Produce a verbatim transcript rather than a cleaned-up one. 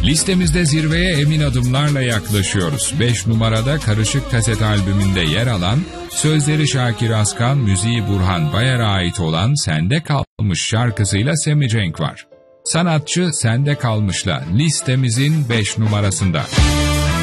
Listemizde zirveye emin adımlarla yaklaşıyoruz. beş numarada Karışık Kaset albümünde yer alan, sözleri Şakir Askan, müziği Burhan Bayar'a ait olan Sende Kalmış şarkısıyla Semi Cenk var. Sanatçı Sende Kalmış'la listemizin beş numarasında.